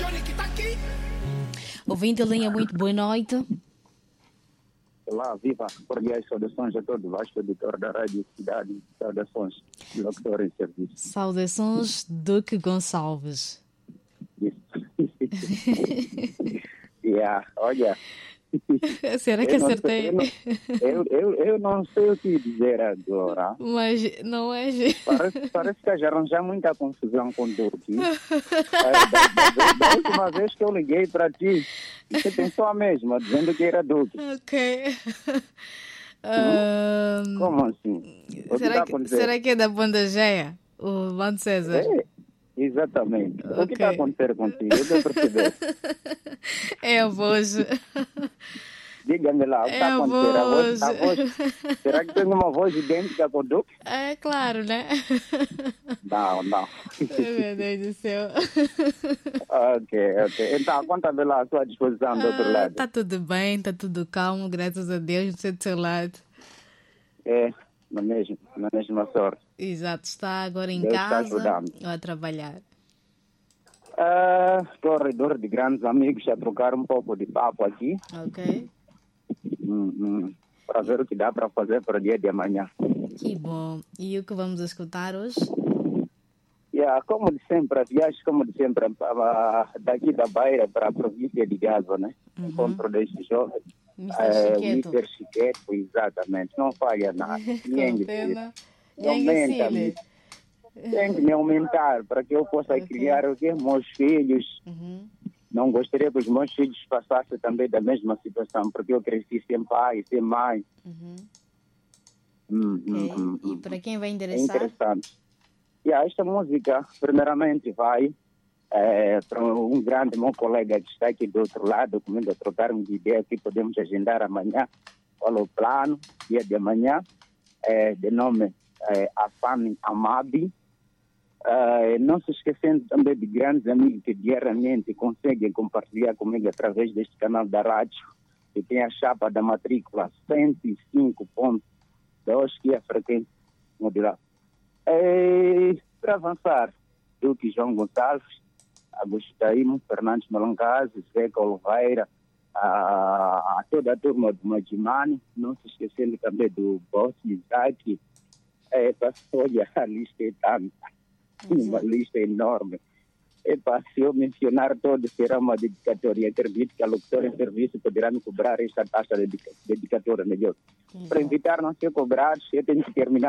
Ouvinte linha, muito boa noite. Olá, viva, cordiais saudações a todo o vasto editor da Rádio Cidade. Saudações, locutor em serviço. Saudações, Duque Gonçalves. Olha. Será que acertei? Eu não sei o que dizer agora. Mas não é. Parece que já arranjar muita confusão com o Duque. Da última vez que eu liguei para ti, você pensou a mesma, dizendo que era Duque. Ok. Como assim? Será que é da Banda Geia? O Bando César? Exatamente. Okay. O que está a acontecer contigo? Eu estou a perceber. É a voz. Diga-me lá, o que está a acontecer? A voz. Será que tem uma voz idêntica com o Duque? É claro, né? Não. Meu Deus do céu. Ok. Então, conta-me lá a sua disposição do outro lado. Está tudo bem, está tudo calmo, graças a Deus, não sei do seu lado. Na mesma sorte. Exato, está agora em Deus casa ou a trabalhar? Corredor de grandes amigos a trocar um pouco de papo aqui. Ok. Para ver o que dá para fazer para o dia de amanhã. Que bom. E o que vamos escutar hoje? Como de sempre, daqui da Beira para a província de Gaza, né? Encontro deste jovem. Mr. Chiqueto, exatamente. Não falha nada. Tem que me aumentar para que eu possa criar os meus filhos. Não gostaria que os meus filhos passassem também da mesma situação, porque eu cresci sem pai, sem mãe. E para quem vai endereçar? É interessante. Esta música, primeiramente, vai para um grande meu colega que está aqui do outro lado, comigo a trocarmos de ideia que podemos agendar amanhã. Qual é o plano, dia de amanhã, de nome Afani Amabi. Não se esquecendo também de grandes amigos que diariamente conseguem compartilhar comigo através deste canal da rádio, que tem a chapa da matrícula 105.2, que é a frequência modular. Para avançar, Duque João Gonçalves, Augusto Taimo, Fernandes Malancase, Zeca Oliveira, a toda a turma do Magimani, não se esquecendo também do Boss Isaac. Olha, a lista é tanta, uma lista enorme. Se eu mencionar todos, será uma dedicatória. Acredito que a locutora em serviço poderá me cobrar esta taxa de dedicatória melhor. Para evitar não ser cobrados, eu tenho que terminar